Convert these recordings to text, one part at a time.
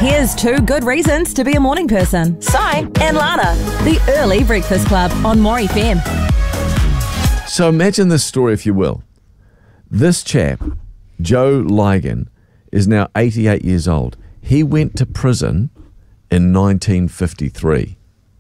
Here's 2 good reasons to be a morning person. Si and Lana. The Early Breakfast Club on More FM. So imagine this story, if you will. This chap, Joe Ligon, is now 88 years old. He went to prison in 1953.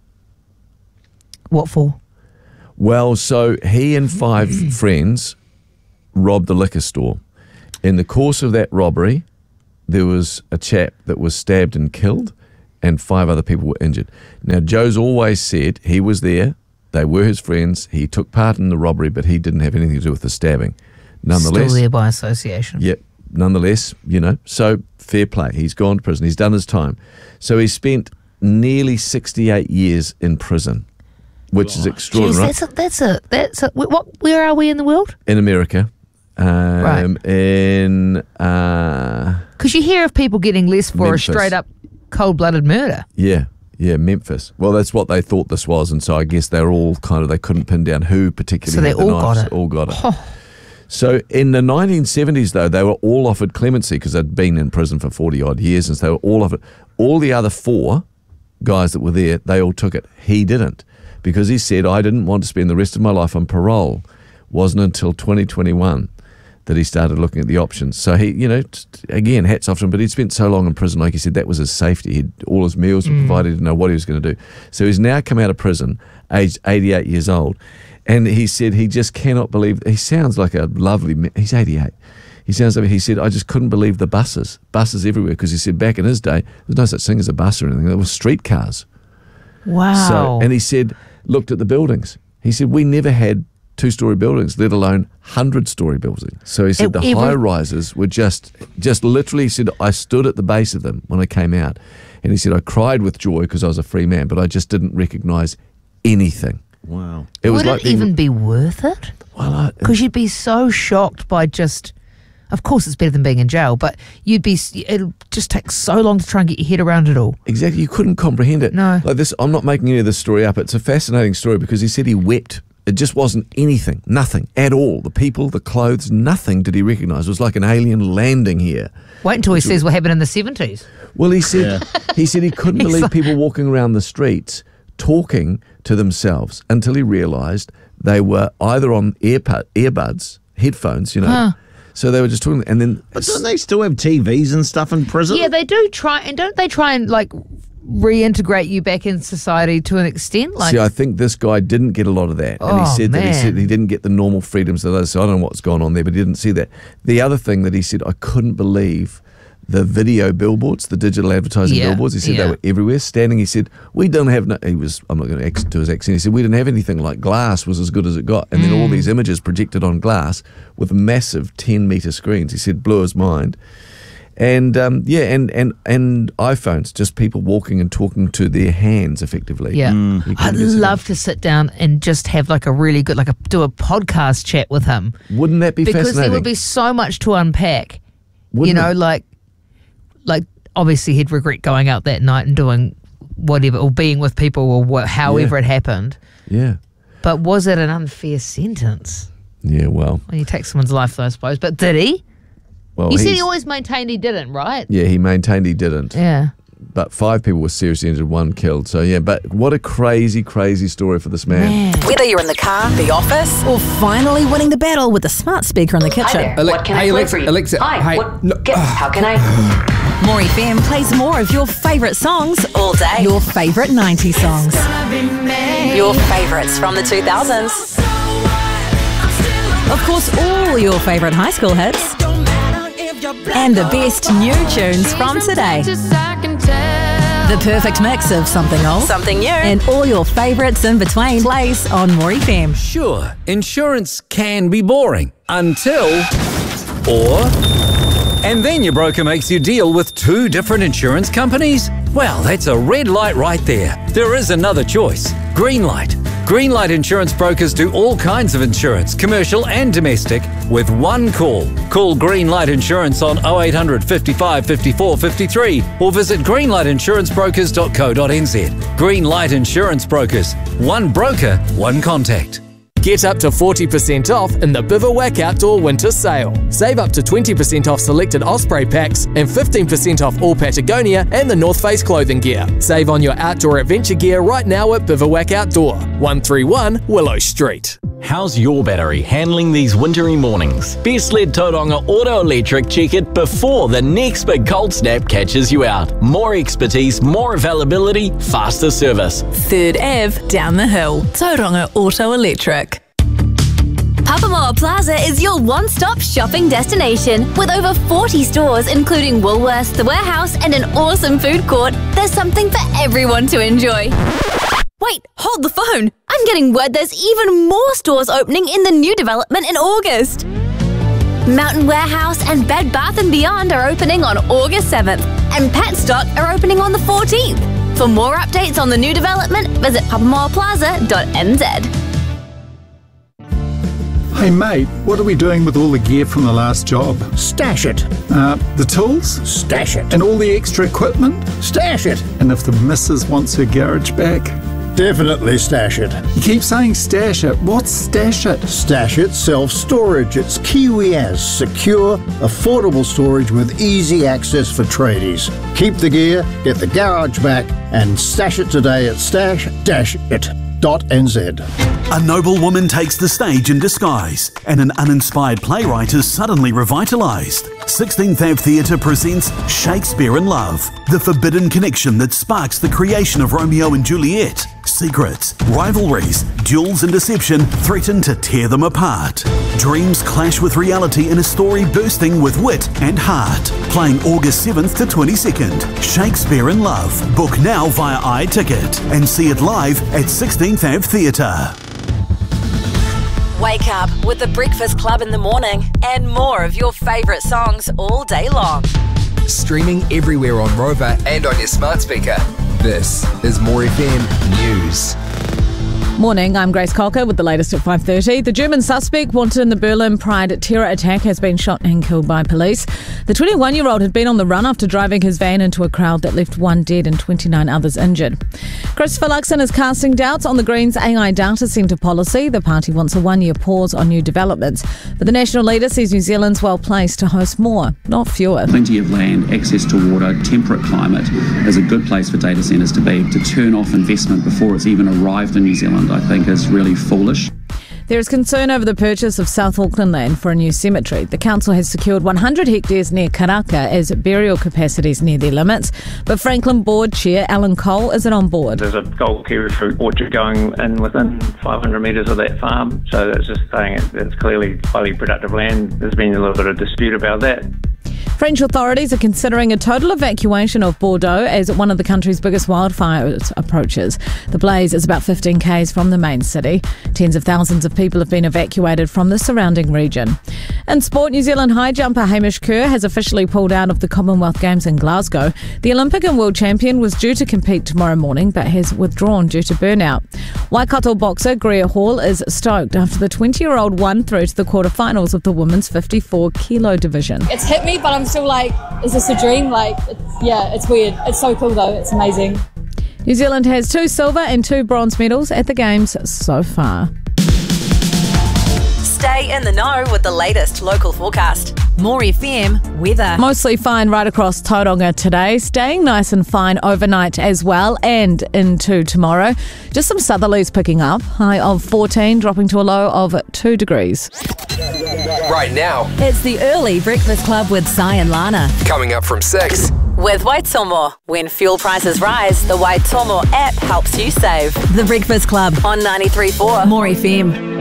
What for? Well, so he and 5 friends robbed the liquor store. In the course of that robbery, there was a chap that was stabbed and killed, and 5 other people were injured. Now, Joe's always said he was there, they were his friends, he took part in the robbery, but he didn't have anything to do with the stabbing. Nonetheless, Still there by association. Yep. Nonetheless, so fair play. He's gone to prison. He's done his time. So he spent nearly 68 years in prison, which is extraordinary. Jeez, that's a. Where are we in the world? In America. Right. Because you hear of people getting less for Memphis. a straight up cold-blooded murder. Yeah, Memphis. Well, that's what they thought this was, and so I guess they're all they couldn't pin down who particularly. So they had the all got knives. it. All got it. So in the 1970s, though, they were all offered clemency because they'd been in prison for 40-odd years, and so they were all offered. All the other 4 guys that were there, they all took it. He didn't, because he said, I didn't want to spend the rest of my life on parole. Wasn't until 2021 that he started looking at the options. So he, again, hats off to him, but he'd spent so long in prison, like he said, that was his safety. All his meals were provided, he didn't know what he was going to do. So he's now come out of prison, aged 88 years old, and he said he just cannot believe, he sounds like a lovely, he's 88. He said, I just couldn't believe the buses everywhere, because he said back in his day, there's no such thing as a bus or anything, there were streetcars. Wow. And he said, looked at the buildings. He said, we never had 2-story buildings, let alone 100-story buildings. So he said the high-rises were just literally, he said, I stood at the base of them when I came out. And he said, I cried with joy because I was a free man, but I just didn't recognise anything. Wow. Would it even be worth it? Well, because you'd be so shocked by just... Of course, it's better than being in jail, but it'll just take so long to try and get your head around it all. Exactly. You couldn't comprehend it. No. Like this, I'm not making any of this story up. It's a fascinating story because he said he wept. It just wasn't anything, nothing at all. The people, the clothes, nothing did he recognise. It was like an alien landing here. Wait until he says what happened in the 70s. Well, he said he couldn't believe people walking around the streets talking to themselves until he realised they were either on earbuds, headphones, So they were just talking, and then... But don't they still have TVs and stuff in prison? Yeah, they do try, and don't they try and, reintegrate you back in society to an extent? See, I think this guy didn't get a lot of that. And he said that he didn't get the normal freedoms of others, so I don't know what's going on there, but he didn't see that. The other thing that he said, I couldn't believe the video billboards, the digital advertising billboards. He said they were everywhere. Standing, he said, we don't have, I'm not going to do his accent, he said, we didn't have anything like glass was as good as it got. And then all these images projected on glass with massive 10-metre screens. He said, blew his mind. And and iPhones, just people walking and talking to their hands effectively. Yeah. I'd love to sit down and just have a really good, do a podcast chat with him. Wouldn't that be fascinating? Because there would be so much to unpack. Wouldn't it? Like obviously he'd regret going out that night and doing whatever, or being with people, or however it happened. Yeah. But was it an unfair sentence? Yeah, well. When you take someone's life, I suppose. But did he? Well, you said he always maintained he didn't, right? Yeah, he maintained he didn't. Yeah. But 5 people were seriously injured, 1 killed. So, yeah, but what a crazy, crazy story for this man. Whether you're in the car, the office, or finally winning the battle with the smart speaker in the kitchen. Hi there. What can I play for you? Alexa. Hi. How can I? More FM plays more of your favourite songs all day. Your favourite 90s songs. Your favourites from the 2000s. Of course, all your favourite high school hits. And the best new tunes from today. The perfect mix of something old, something new, and all your favourites in between plays on More FM. Sure, insurance can be boring until... And then your broker makes you deal with 2 different insurance companies? Well, that's a red light right there. There is another choice. Greenlight. Greenlight Insurance Brokers do all kinds of insurance, commercial and domestic, with 1 call. Call Greenlight Insurance on 0800 55 54 53 or visit greenlightinsurancebrokers.co.nz. Greenlight Insurance Brokers. 1 broker, 1 contact. Get up to 40% off in the Bivouac Outdoor Winter Sale. Save up to 20% off selected Osprey packs and 15% off all Patagonia and the North Face clothing gear. Save on your outdoor adventure gear right now at Bivouac Outdoor, 131 Willow Street. How's your battery handling these wintry mornings? Best let Tauranga Auto Electric check it before the next big cold snap catches you out. More expertise, more availability, faster service. 3rd Ave, down the hill. Tauranga Auto Electric. Papamoa Plaza is your one-stop shopping destination. With over 40 stores, including Woolworths, The Warehouse, and an awesome food court, there's something for everyone to enjoy. Wait, hold the phone. I'm getting word there's even more stores opening in the new development in August. Mountain Warehouse and Bed Bath & Beyond are opening on August 7th, and Petstock are opening on the 14th. For more updates on the new development, visit papamoaplaza.nz. Hey mate, what are we doing with all the gear from the last job? Stash it. The tools? Stash it. And all the extra equipment? Stash it. And if the missus wants her garage back? Definitely stash it. You keep saying stash it. What's stash it? Stash it self-storage. It's Kiwi as secure, affordable storage with easy access for tradies. Keep the gear, get the garage back, and stash it today at stash-it.nz. A noble woman takes the stage in disguise, and an uninspired playwright is suddenly revitalised. 16th Ave Theatre presents Shakespeare in Love, the forbidden connection that sparks the creation of Romeo and Juliet. Secrets, rivalries, duels and deception threaten to tear them apart. Dreams clash with reality in a story bursting with wit and heart. Playing August 7th to 22nd, Shakespeare in Love. Book now via iTicket and see it live at 16th Ave Theatre. Wake up with the Breakfast Club in the morning and more of your favourite songs all day long. Streaming everywhere on Rover and on your smart speaker. This is More FM News. Morning, I'm Grace Colker with the latest at 5:30. The German suspect wanted in the Berlin Pride terror attack has been shot and killed by police. The 21-year-old had been on the run after driving his van into a crowd that left one dead and 29 others injured. Christopher Luxon is casting doubts on the Greens' AI data centre policy. The party wants a one-year pause on new developments. But the national leader says New Zealand's well placed to host more, not fewer. Plenty of land, access to water, temperate climate is a good place for data centres to be. To turn off investment before it's even arrived in New Zealand, I think is really foolish. There is concern over the purchase of South Auckland land for a new cemetery. The council has secured 100 hectares near Karaka as burial capacities near their limits. But Franklin Board Chair Alan Cole isn't on board. There's a gold kiwi fruit orchard going in within 500 metres of that farm. So that's just saying it's clearly highly productive land. There's been a little bit of dispute about that. French authorities are considering a total evacuation of Bordeaux as one of the country's biggest wildfires approaches. The blaze is about 15 k's from the main city. Tens of thousands of people have been evacuated from the surrounding region. In sport, New Zealand high jumper Hamish Kerr has officially pulled out of the Commonwealth Games in Glasgow. The Olympic and world champion was due to compete tomorrow morning but has withdrawn due to burnout. Waikato boxer Greer Hall is stoked after the 20-year-old won through to the quarterfinals of the women's 54-kilo division. It's hit me, but I'm still like, is this a dream? It's weird. It's so cool though. It's amazing. New Zealand has 2 silver and 2 bronze medals at the Games so far. Stay in the know with the latest local forecast. More FM weather. Mostly fine right across Tauranga today. Staying nice and fine overnight as well and into tomorrow. Just some southerlies picking up. High of 14 dropping to a low of 2 degrees. Right now, it's the early Breakfast Club with Si and Lana. Coming up from 6. With Waitomo. When fuel prices rise, the Waitomo app helps you save. The Breakfast Club on 93.4 More FM.